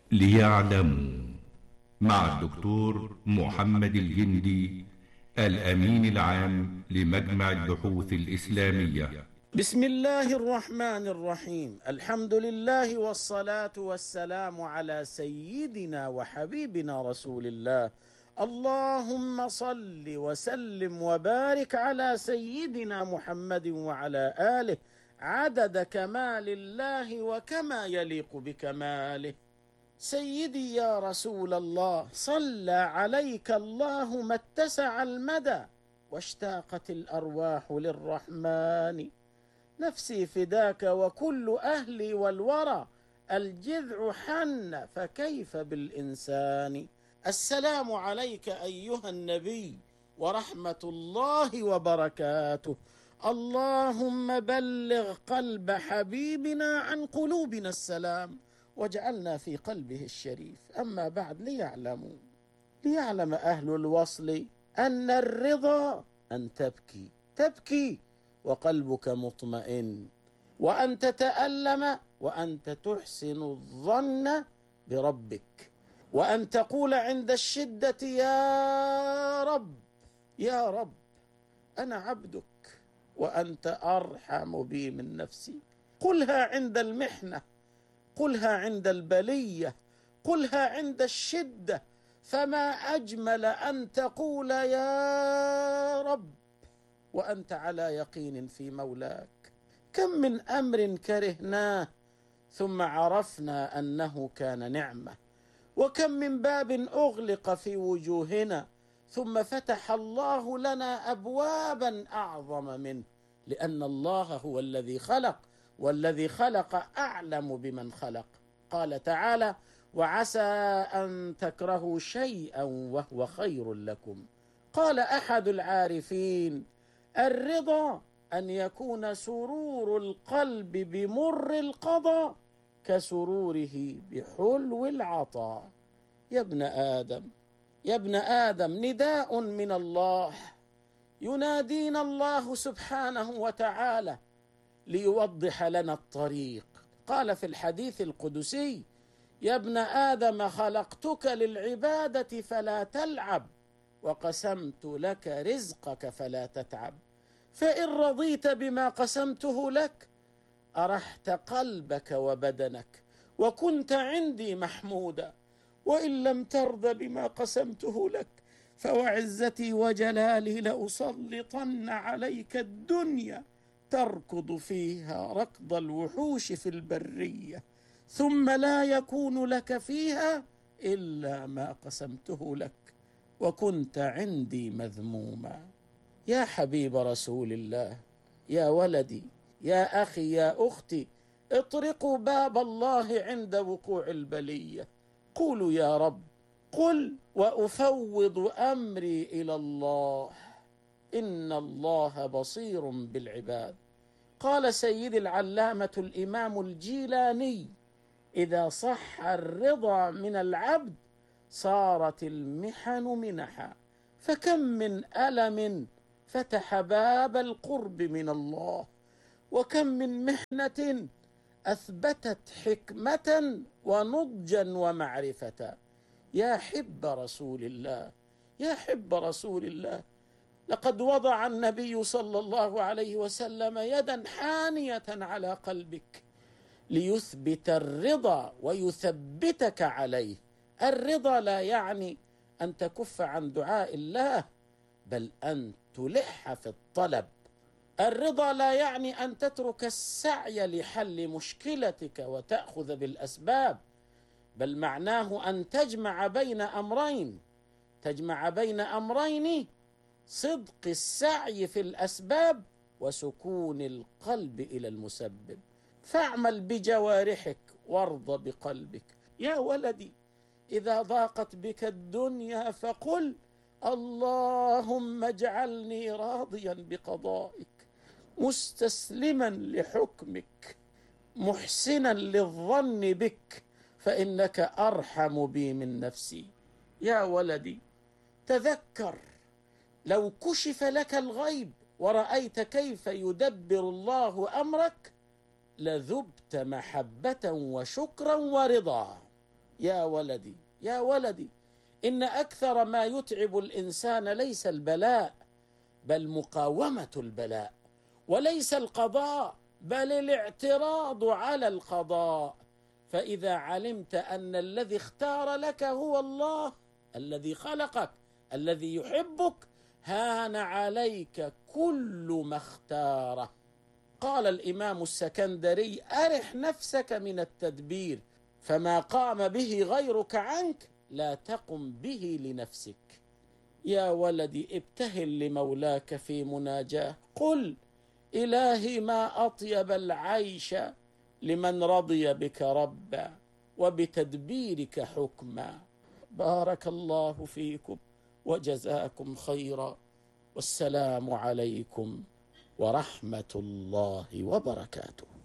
ليعلموا مع الدكتور محمد الجندي الأمين العام لمجمع البحوث الإسلامية. بسم الله الرحمن الرحيم. الحمد لله والصلاة والسلام على سيدنا وحبيبنا رسول الله. اللهم صل وسلم وبارك على سيدنا محمد وعلى آله عدد كمال الله وكما يليق بكماله. سيدي يا رسول الله، صلى عليك الله ما اتسع المدى واشتاقت الأرواح للرحمن. نفسي فداك وكل أهلي والورى، الجذع حن فكيف بالإنسان. السلام عليك أيها النبي ورحمة الله وبركاته. اللهم بلغ قلب حبيبنا عن قلوبنا السلام واجعلنا في قلبه الشريف. أما بعد، ليعلم أهل الوصل أن الرضا أن تبكي وقلبك مطمئن، وأن تتألم وأنت تحسن الظن بربك، وأن تقول عند الشدة يا رب يا رب أنا عبدك وأنت أرحم بي من نفسي. قلها عند المحنة، قلها عند البلية، قلها عند الشدة، فما أجمل أن تقول يا رب وأنت على يقين في مولاك. كم من أمر كرهناه ثم عرفنا أنه كان نعمة، وكم من باب أغلق في وجوهنا ثم فتح الله لنا أبوابا أعظم منه، لأن الله هو الذي خلق، والذي خلق أعلم بمن خلق. قال تعالى: وعسى أن تكرهوا شيئا وهو خير لكم. قال أحد العارفين: الرضا أن يكون سرور القلب بمر القضاء كسروره بحلو العطاء. يا ابن آدم نداء من الله، ينادينا الله سبحانه وتعالى ليوضح لنا الطريق. قال في الحديث القدسي: يا ابن آدم خلقتك للعبادة فلا تلعب، وقسمت لك رزقك فلا تتعب، فإن رضيت بما قسمته لك أرحت قلبك وبدنك وكنت عندي محمودا، وإن لم ترض بما قسمته لك فوعزتي وجلالي لأسلطن عليك الدنيا تركض فيها ركض الوحوش في البرية، ثم لا يكون لك فيها إلا ما قسمته لك وكنت عندي مذموما. يا حبيب رسول الله، يا ولدي، يا أخي، يا أختي، اطرقوا باب الله عند وقوع البلية. قولوا يا رب، قل وأفوض أمري إلى الله إن الله بصير بالعباد. قال سيد العلامة الإمام الجيلاني: إذا صح الرضا من العبد صارت المحن منحا، فكم من ألم فتح باب القرب من الله، وكم من محنة أثبتت حكمة ونضجا ومعرفة. يا حب رسول الله، يا حب رسول الله، لقد وضع النبي صلى الله عليه وسلم يدا حانية على قلبك ليثبت الرضا ويثبتك عليه. الرضا لا يعني أن تكف عن دعاء الله، بل أن تلح في الطلب. الرضا لا يعني أن تترك السعي لحل مشكلتك وتأخذ بالأسباب، بل معناه أن تجمع بين أمرين: صدق السعي في الأسباب وسكون القلب إلى المسبب. فاعمل بجوارحك وارض بقلبك. يا ولدي، إذا ضاقت بك الدنيا فقل: اللهم اجعلني راضيا بقضائك، مستسلما لحكمك، محسنا للظن بك، فإنك أرحم بي من نفسي. يا ولدي، تذكر لو كشف لك الغيب ورأيت كيف يدبر الله أمرك لذبت محبة وشكرا ورضا. يا ولدي يا ولدي، إن أكثر ما يتعب الإنسان ليس البلاء بل مقاومة البلاء، وليس القضاء بل الاعتراض على القضاء. فإذا علمت أن الذي اختار لك هو الله الذي خلقك الذي يحبك، هان عليك كل ما اختاره. قال الإمام السكندري: أرح نفسك من التدبير، فما قام به غيرك عنك لا تقم به لنفسك. يا ولدي ابتهل لمولاك في مناجاه، قل: إلهي ما أطيب العيش لمن رضي بك ربا وبتدبيرك حكما. بارك الله فيكم وجزاكم خيرا، والسلام عليكم ورحمة الله وبركاته.